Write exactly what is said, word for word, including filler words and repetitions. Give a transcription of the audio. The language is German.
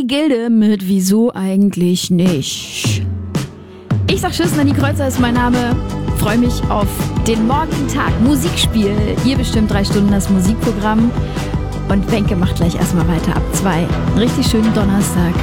die Gilde mit Wieso eigentlich nicht. Ich sag Tschüss, Nanny Kreuzer ist mein Name. Freue mich auf den morgigen Tag. Musikspiel. Ihr bestimmt drei Stunden das Musikprogramm. Und Wenke macht gleich erstmal weiter ab zwei. Richtig schönen Donnerstag.